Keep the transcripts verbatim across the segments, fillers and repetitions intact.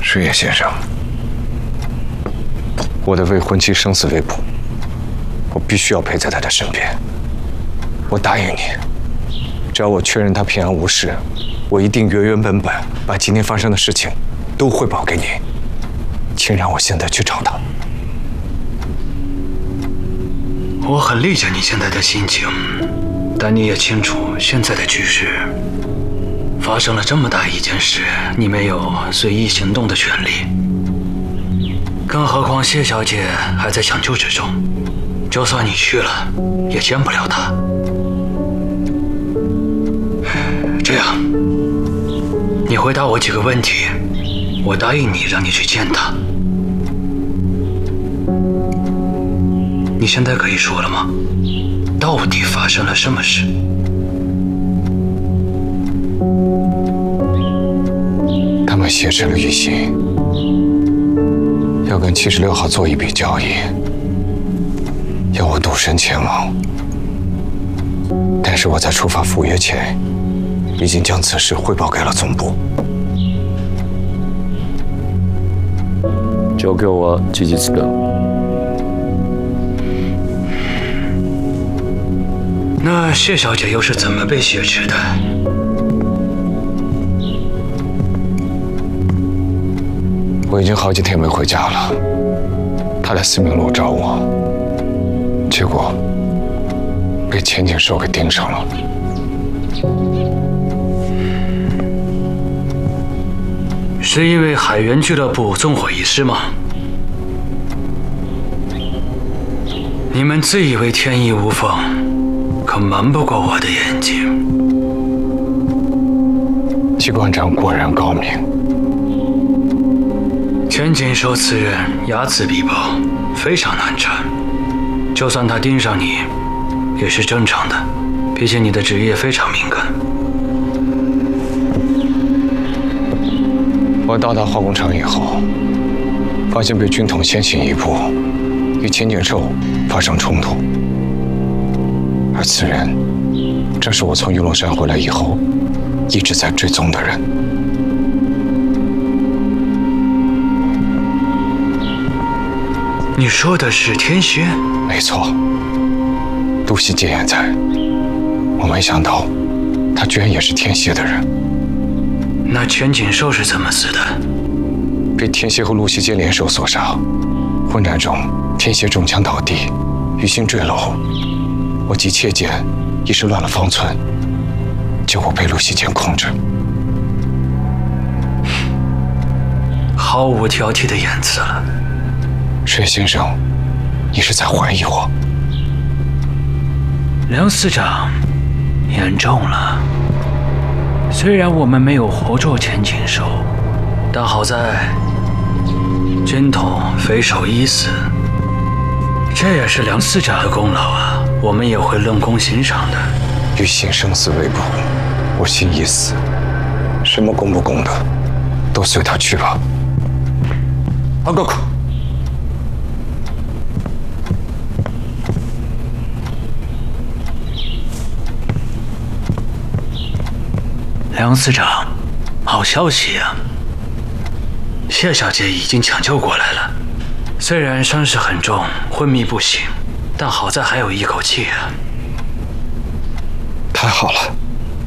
师爷先生，我的未婚妻生死未卜，我必须要陪在她的身边。我答应你，只要我确认她平安无事，我一定原原本本把今天发生的事情都汇报给你。请让我现在去找她。 我很理解你现在的心情，但你也清楚现在的局势。发生了这么大一件事，你没有随意行动的权利。更何况谢小姐还在抢救之中，就算你去了，也见不了她。这样，你回答我几个问题，我答应你让你去见她。你现在可以说了吗？到底发生了什么事？ 他们挟持了玉溪，要跟七十六号做一笔交易，要我独身前往。但是我在出发赴约前，已经将此事汇报给了总部。 交给我积极资料。 那谢小姐又是怎么被挟持的？ 我已经好几天没回家了，她来思明路找我，结果被钱景寿给盯上了。 是因为海员俱乐部纵火一事吗？你们自以为天衣无缝，可瞒不过我的眼睛。 季馆长果然高明。 钱景寿此人睚眦必报，非常难缠。就算他盯上你，也是正常的，毕竟你的职业非常敏感。 我到达化工厂以后，发现被军统先行一步，与钱景寿发生冲突，而此人正是我从玉龙山回来以后一直在追踪的人。 你说的是天蝎？ 没错，陆希剑也在。我没想到，他居然也是天蝎的人。 那钱景寿是怎么死的？ 被天蝎和陆希剑联手所杀。混战中，天蝎中枪倒地，鱼心坠楼。我急切间一时乱了方寸，结果被陆希剑控制。 毫无挑剔的言辞了。 水先生，你是在怀疑我？ 梁司长，严重了。虽然我们没有活捉钱景寿，但好在军统匪首已死，这也是梁司长的功劳啊，我们也会论功行赏的。 与心生死未卜，我心已死，什么功不功的，都随他去吧。阿哥哥。 梁司长，好消息啊！谢小姐已经抢救过来了，虽然伤势很重，昏迷不醒，但好在还有一口气啊！ 太好了，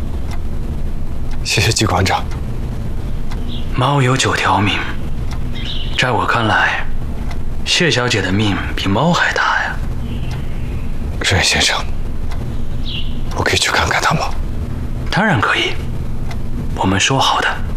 谢谢季馆长。 猫有九条命，在我看来，谢小姐的命比猫还大呀。 任先生，我可以去看看她吗？ 当然可以。我们说好的。